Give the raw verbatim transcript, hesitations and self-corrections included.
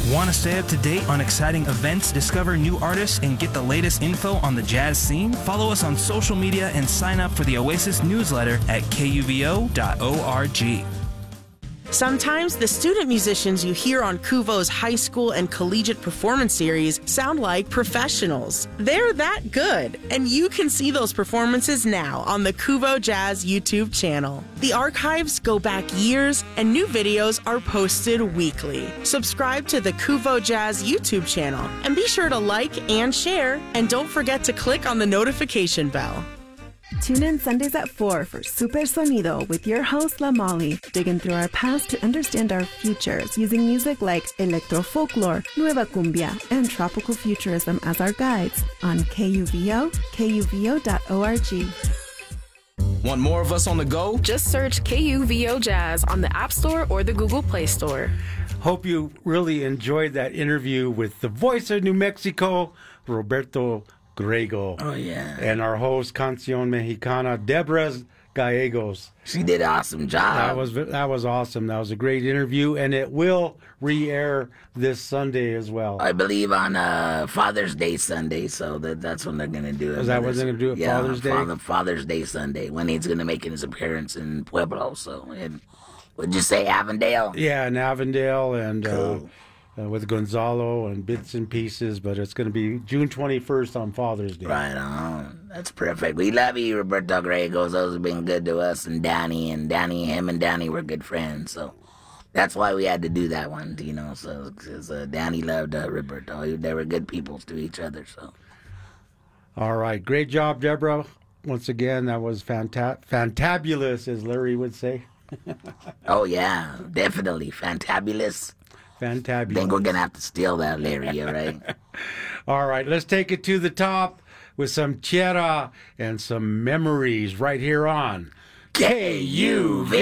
Want to stay up to date on exciting events, discover new artists, and get the latest info on the jazz scene? Follow us on social media and sign up for the Oasis newsletter at K U V O dot org. Sometimes the student musicians you hear on Kuvo's high school and collegiate performance series sound like professionals. They're that good, and you can see those performances now on the Kuvo Jazz YouTube channel. The archives go back years, and new videos are posted weekly. Subscribe to the Kuvo Jazz YouTube channel, and be sure to like and share, and don't forget to click on the notification bell. Tune in Sundays at four for Super Sonido with your host, La Molly, digging through our past to understand our futures using music like electro folklore, nueva cumbia, and tropical futurism as our guides on K U V O, K U V O dot org. Want more of us on the go? Just search K U V O Jazz on the App Store or the Google Play Store. Hope you really enjoyed that interview with the voice of New Mexico, Roberto Grego. Oh, yeah. And our host, Canción Mexicana, Deborah Gallegos. She did an awesome job. That was that was awesome. That was a great interview, and it will re-air this Sunday as well. I believe on uh, Father's Day Sunday, so that, that's when they're going to do it. Is that when they're going to do it, yeah, Father's Day? on Father's Day Sunday, when he's going to make his appearance in Pueblo. So, and, would you say Avondale? Yeah, in Avondale, and cool. uh, Uh, with Gonzalo and bits and pieces, but it's going to be June twenty-first on Father's Day. Right on. That's perfect. We love you, Roberto Gallegos. Those have been good to us, and Danny, and Danny, him and Danny were good friends, so that's why we had to do that one, you know, so, because uh, Danny loved uh, Roberto. They were good people to each other, so. All right. Great job, Deborah. Once again, that was fanta- fantabulous, as Larry would say. Oh, yeah, definitely. Fantabulous. Fantabulous. I think we're going to have to steal that, Larry, all right? All right, let's take it to the top with some Tierra and some memories right here on K U V